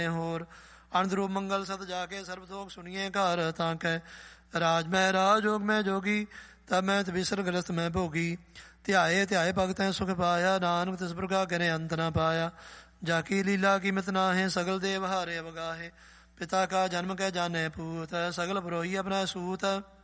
ਹੋਰ ਅਨੰਦ ਰੂਪ ਮੰਗਲ ਸਤ ਜਾ ਕੇ ਸਰਬ ਤੋਖ ਸੁਣੀਏ ਘਰ ਤਾਂ ਕਹਿ ਰਾਜ ਮੈਂ ਰਾਜ ਜੋਗ ਮੈਂ ਜੋਗੀ ਤਬ ਮੈਂ ਤਬੀਸਰ ਗ੍ਰਸਤ ਮੈਂ ਭੋਗੀ ਧਿਆਏ ਧਿਆਏ ਭਗਤੈ ਸੁਖ ਪਾਇਆ ਨਾਨਕ ਤਿਸ ਪ੍ਰਕਾਰ ਕਰੇ ਅੰਤ ਨਾ ਪਾਇਆ ਜਾ ਕੀ ਲੀਲਾ ਕੀਮਤ ਨਾਹੇ ਸਗਲ ਦੇਵ ਹਾਰੇ ਅਵਗਾਹੇ ਪਿਤਾ ਕਾ ਜਨਮ ਕੈ ਜਾਣੈ ਪੂਤ ਸਗਲ ਬਰੋਹੀ ਆਪਣਾ ਸੂਤ